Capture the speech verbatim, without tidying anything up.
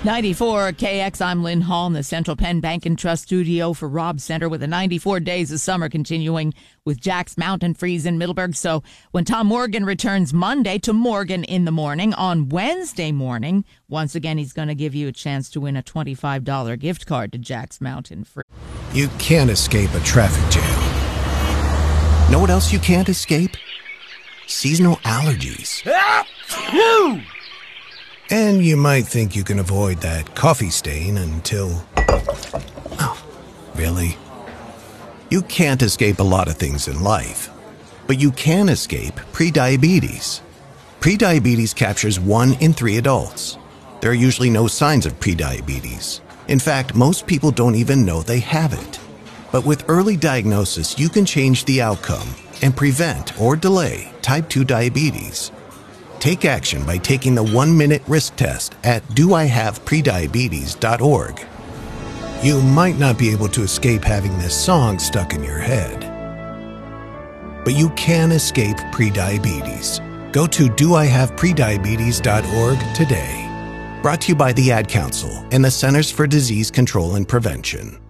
ninety-four K X, I'm Lynn Hall in the Central Penn Bank and Trust studio for Rob Center with the ninety-four days of summer continuing with Jack's Mountain Freeze in Middleburg. So when Tom Morgan returns Monday to Morgan in the morning, on Wednesday morning, once again, he's going to give you a chance to win a twenty-five dollars gift card to Jack's Mountain Freeze. You can't escape a traffic jam. Know what else you can't escape? Seasonal allergies. And you might think you can avoid that coffee stain until... Oh, really? You can't escape a lot of things in life, but you can escape prediabetes. Prediabetes captures one in three adults. There are usually no signs of prediabetes. In fact, most people don't even know they have it. But with early diagnosis, you can change the outcome and prevent or delay type two diabetes. Take action by taking the one-minute risk test at do I have prediabetes dot org. You might not be able to escape having this song stuck in your head, but you can escape prediabetes. Go to do I have prediabetes dot org today. Brought to you by the Ad Council and the Centers for Disease Control and Prevention.